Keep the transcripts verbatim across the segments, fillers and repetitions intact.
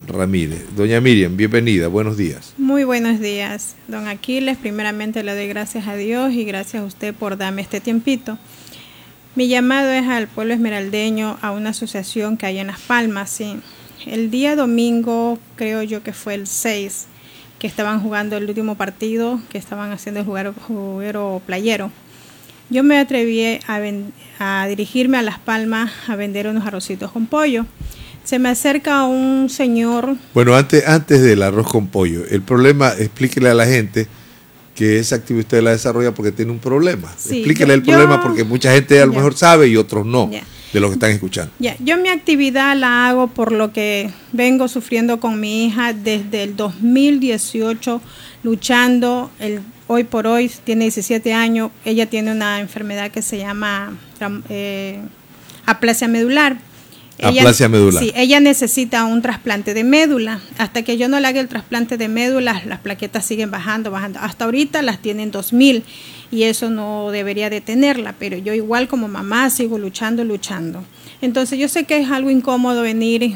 Ramírez. Doña Miriam, bienvenida, buenos días. Muy buenos días, don Aquiles. Primeramente le doy gracias a Dios y gracias a usted por darme este tiempito. Mi llamado es al pueblo esmeraldeño, a una asociación que hay en Las Palmas. Sí. El día domingo, creo yo que fue el seis, que estaban jugando el último partido, que estaban haciendo el jugador, juguero playero. Yo me atreví a, a dirigirme a Las Palmas a vender unos arrocitos con pollo. Se me acerca un señor... Bueno, antes, antes del arroz con pollo, el problema, explíquele a la gente que esa actividad usted la desarrolla porque tiene un problema. Sí, explíquele yo, el problema yo, porque mucha gente a lo ya. mejor sabe y otros no, ya. de lo que están escuchando. Ya. Yo mi actividad la hago por lo que vengo sufriendo con mi hija desde el dos mil dieciocho, luchando. El, hoy por hoy tiene diecisiete años, ella tiene una enfermedad que se llama eh, aplasia medular. Ella, aplasia medular. Sí, ella necesita un trasplante de médula. Hasta que yo no le haga el trasplante de médula, las plaquetas siguen bajando, bajando. Hasta ahorita las tienen dos mil y eso no debería detenerla, pero yo igual como mamá sigo luchando, luchando. Entonces yo sé que es algo incómodo venir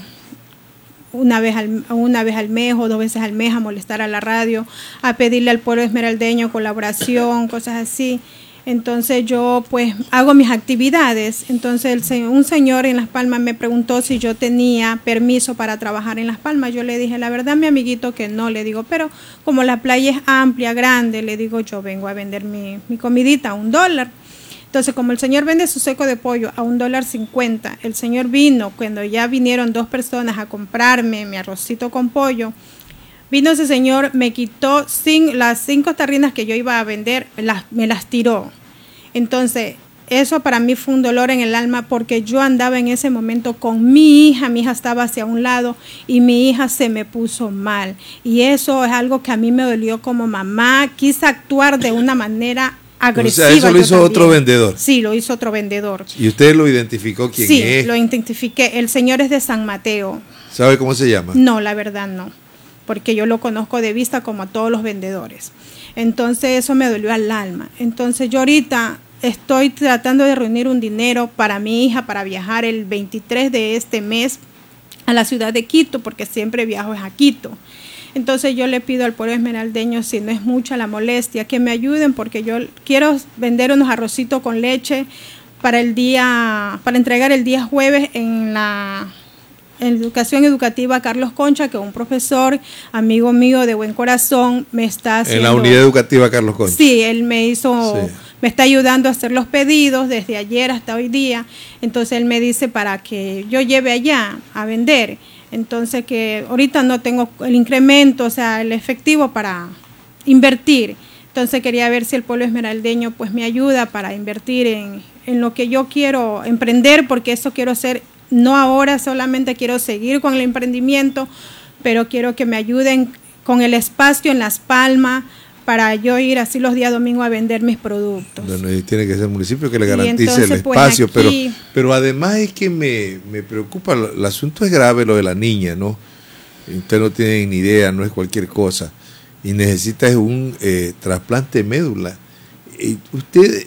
una vez al, una vez al mes o dos veces al mes a molestar a la radio, a pedirle al pueblo esmeraldeño colaboración, cosas así. Entonces yo pues hago mis actividades. Entonces el, un señor en Las Palmas me preguntó si yo tenía permiso para trabajar en Las Palmas. Yo le dije, la verdad, mi amiguito, que no. Le digo, pero como la playa es amplia, grande, le digo, yo vengo a vender mi, mi comidita a un dólar. Entonces, como el señor vende su seco de pollo a un dólar cincuenta, el señor vino, cuando ya vinieron dos personas a comprarme mi arrocito con pollo, vino ese señor, me quitó sin, las cinco tarrinas que yo iba a vender, las, me las tiró. Entonces, eso para mí fue un dolor en el alma porque yo andaba en ese momento con mi hija, mi hija estaba hacia un lado y mi hija se me puso mal. Y eso es algo que a mí me dolió como mamá, quise actuar de una manera agresiva. O sea, eso lo hizo otro vendedor. Sí, lo hizo otro vendedor. ¿Y usted lo identificó quién sí, es? Sí, lo identifiqué. El señor es de San Mateo. ¿Sabe cómo se llama? No, la verdad no, porque yo lo conozco de vista como a todos los vendedores. Entonces eso me dolió al alma. Entonces yo ahorita estoy tratando de reunir un dinero para mi hija para viajar el veintitrés de este mes a la ciudad de Quito, porque siempre viajo a Quito. Entonces yo le pido al pueblo esmeraldeño, si no es mucha la molestia, que me ayuden porque yo quiero vender unos arrocitos con leche para el día, para entregar el día jueves en la en educación educativa Carlos Concha, que un profesor, amigo mío de buen corazón, me está haciendo... En la unidad educativa Carlos Concha. Sí, él me hizo, sí. me está ayudando a hacer los pedidos desde ayer hasta hoy día. Entonces él me dice para que yo lleve allá a vender. Entonces que ahorita no tengo el incremento, o sea, el efectivo para invertir. Entonces quería ver si el pueblo esmeraldeño pues me ayuda para invertir en, en lo que yo quiero emprender, porque eso quiero hacer. No ahora, solamente quiero seguir con el emprendimiento, pero quiero que me ayuden con el espacio en Las Palmas para yo ir así los días domingos a vender mis productos. Bueno, y tiene que ser el municipio que le garantice entonces, el espacio, pues aquí... pero pero además es que me, me preocupa, el asunto es grave lo de la niña, ¿no? Usted no tiene ni idea, no es cualquier cosa, y necesita un eh, trasplante de médula. Y usted...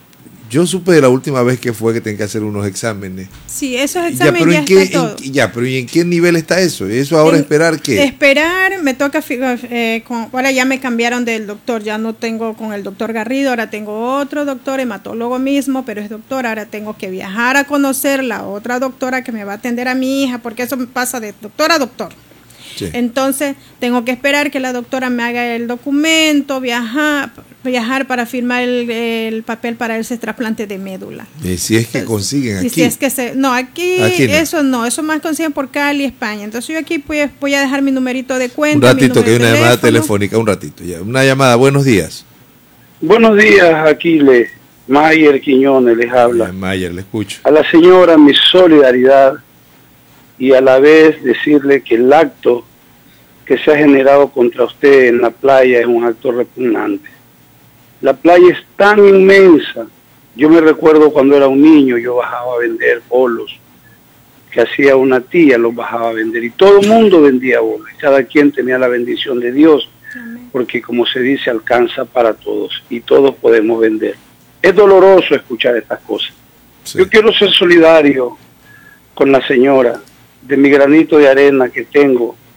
Yo supe de la última vez que fue que tenía que hacer unos exámenes. Sí, esos exámenes ya, pero ya en qué, está todo. En, ya, pero ¿y en qué nivel está eso? ¿Eso ahora en, esperar qué? Esperar, me toca, eh, con, ahora ya me cambiaron del doctor, ya no tengo con el doctor Garrido, ahora tengo otro doctor, hematólogo mismo, pero es doctor, ahora tengo que viajar a conocer la otra doctora que me va a atender a mi hija, porque eso me pasa de doctor a doctor. Sí. Entonces tengo que esperar que la doctora me haga el documento, viajar, viajar para firmar el, el papel para ese trasplante de médula. Y si es que entonces, consiguen aquí. Si es que se, no, aquí, aquí no. eso no, eso más consiguen por Cali, España. Entonces yo aquí pues, voy a dejar mi numerito de cuenta. Un ratito, que hay una teléfono. llamada telefónica, un ratito. Ya. Una llamada, buenos días. Buenos días, Aquiles. Mayer Quiñones les habla. Mayer, le escucho. A la señora mi solidaridad y a la vez decirle que el acto que se ha generado contra usted en la playa es un acto repugnante. La playa es tan inmensa. Yo me recuerdo cuando era un niño, yo bajaba a vender bolos, que hacía una tía, los bajaba a vender, y todo el mundo vendía bolos, cada quien tenía la bendición de Dios, porque como se dice, alcanza para todos, y todos podemos vender. Es doloroso escuchar estas cosas. Sí. Yo quiero ser solidario con la señora, de mi granito de arena que tengo,